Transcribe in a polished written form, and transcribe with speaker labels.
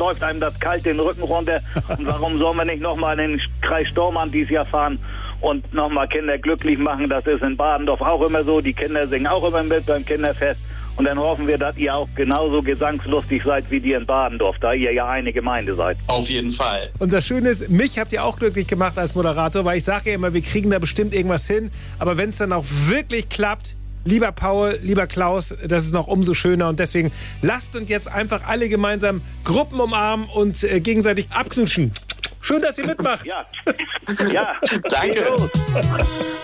Speaker 1: läuft einem das kalt den Rücken runter. Und warum sollen wir nicht nochmal in den Kreis Stormarn dieses Jahr fahren und nochmal Kinder glücklich machen? Das ist in Badendorf auch immer so. Die Kinder singen auch immer mit beim Kinderfest. Und dann hoffen wir, dass ihr auch genauso gesangslustig seid wie die in Badendorf, da ihr ja eine Gemeinde seid.
Speaker 2: Auf jeden Fall.
Speaker 3: Und das Schöne ist, mich habt ihr auch glücklich gemacht als Moderator, weil ich sage ja immer, wir kriegen da bestimmt irgendwas hin. Aber wenn es dann auch wirklich klappt, lieber Paul, lieber Klaus, das ist noch umso schöner. Und deswegen lasst uns jetzt einfach alle gemeinsam Gruppen umarmen und gegenseitig abknutschen. Schön, dass ihr mitmacht.
Speaker 1: Ja, ja.
Speaker 2: Danke.